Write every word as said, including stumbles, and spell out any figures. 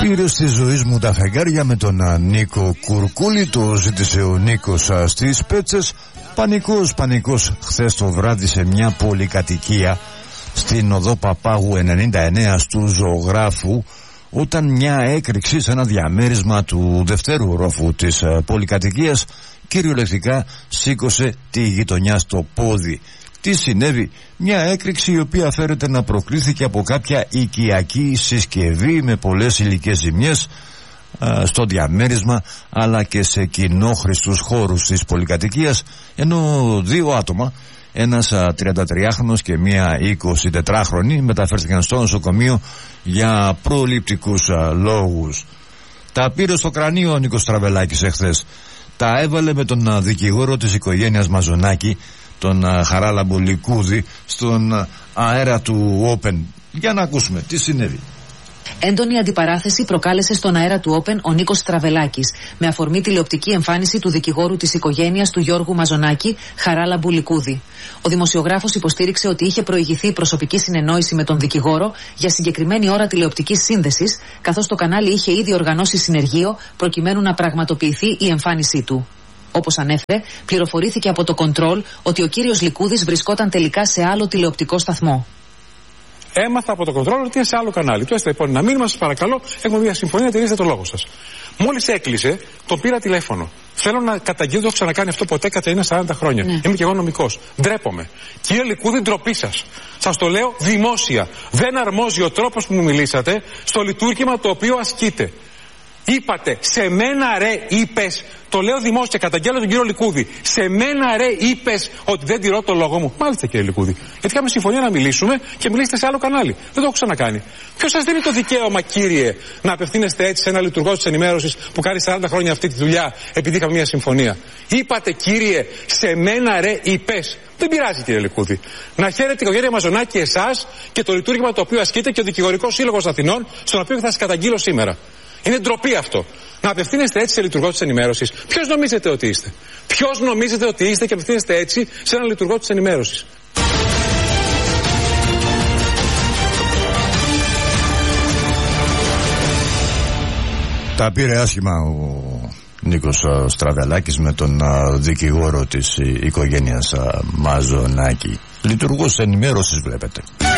Πήρε στη ζωή μου τα φεγγάρια με τον Νίκο Κουρκούλη. Το ζήτησε ο Νίκος στις Πέτσες. Πανικός, πανικός χθες το βράδυ σε μια πολυκατοικία στην οδό Παπάγου ενενήντα εννέα του Ζωγράφου, όταν μια έκρηξη σε ένα διαμέρισμα του δευτέρου ορόφου της πολυκατοικίας κυριολεκτικά σήκωσε τη γειτονιά στο πόδι. Τι συνέβη? Μια έκρηξη η οποία φέρεται να προκλήθηκε από κάποια οικιακή συσκευή με πολλές υλικές ζημιές α, στο διαμέρισμα αλλά και σε κοινόχρηστους χώρους της πολυκατοικίας, ενώ δύο άτομα, ένας τριαντατριάχρονος και μία εικοσιτετράχρονη, μεταφέρθηκαν στο νοσοκομείο για προληπτικούς α, λόγους. Τα πήρε στο κρανίο ο Νίκος Στραβελάκης εχθές. Τα έβαλε με τον α, δικηγόρο της οικογένειας Μαζονάκη, τον α, Χαράλαμπο Λικούδη, στον α, αέρα του Open. Για να ακούσουμε τι συνέβη. Έντονη αντιπαράθεση προκάλεσε στον αέρα του Open ο Νίκος Στραβελάκης, με αφορμή τηλεοπτική εμφάνιση του δικηγόρου της οικογένειας του Γιώργου Μαζονάκη, Χαράλαμπου Λικούδη. Ο δημοσιογράφος υποστήριξε ότι είχε προηγηθεί προσωπική συνεννόηση με τον δικηγόρο για συγκεκριμένη ώρα τηλεοπτικής σύνδεσης, καθώς το κανάλι είχε ήδη οργανώσει συνεργείο προκειμένου να πραγματοποιηθεί η εμφάνισή του. Όπως ανέφερε, πληροφορήθηκε από το Control ότι ο κύριος Λικούδης βρισκόταν τελικά σε άλλο τηλεοπτικό σταθμό. Έμαθα από το control ότι είναι σε άλλο κανάλι. Του έστειλα λοιπόν ένα μήνυμα, σας παρακαλώ, έχουμε μια συμφωνία, τηρήστε το λόγο σας. Μόλις έκλεισε, τον πήρα τηλέφωνο. Θέλω να καταγγείλω, δεν έχω ξανακάνει αυτό ποτέ κατά είναι σαράντα χρόνια. Ναι. Είμαι και εγώ νομικός. Ντρέπομαι. Κύριε Λικούδη, ντροπή σας. Σας το λέω δημόσια. Δεν αρμόζει ο τρόπος που μου μιλήσατε στο λειτουργήμα το οποίο ασκείτε. Είπατε, σε μένα ρε είπες, το λέω δημόσια, καταγγέλλω τον κύριο Λικούδη, σε μένα ρε είπες ότι δεν τηρώ το λόγο μου. Μάλιστα κύριε Λικούδη, γιατί είχαμε συμφωνία να μιλήσουμε και μιλήσετε σε άλλο κανάλι. Δεν το έχω ξανακάνει. Ποιος σας δίνει το δικαίωμα, κύριε, να απευθύνεστε έτσι σε ένα λειτουργό της ενημέρωσης που κάνει σαράντα χρόνια αυτή τη δουλειά επειδή είχαμε μια συμφωνία? Είπατε, κύριε, σε μένα ρε είπες. Δεν πειράζει κύριε Λικούδη. Να χαίρετε την οικογένεια Μαζονάκη, εσάς και το λειτουργήμα το οποίο ασκείτε και ο Δικηγορικός Σύλλογος Αθηνών, στον οποίο θα σας καταγγείλω σήμερα. Είναι ντροπή αυτό. Να απευθύνεστε έτσι σε λειτουργό της ενημέρωσης. Ποιος νομίζετε ότι είστε? Ποιος νομίζετε ότι είστε και απευθύνεστε έτσι σε έναν λειτουργό της ενημέρωσης? Τα πήρε άσχημα ο Νίκος Στραβελάκης με τον δικηγόρο της οικογένειας Μαζονάκη. Λειτουργός ενημέρωσης βλέπετε.